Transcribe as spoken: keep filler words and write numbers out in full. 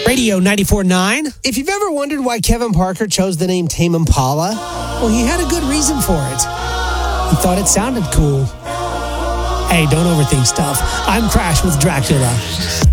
Radio ninety-four point nine. If you've ever wondered why Kevin Parker chose the name Tame Impala, well, he had a good reason for it. He thought it sounded cool. Hey, don't overthink stuff. I'm Crash with Dracula.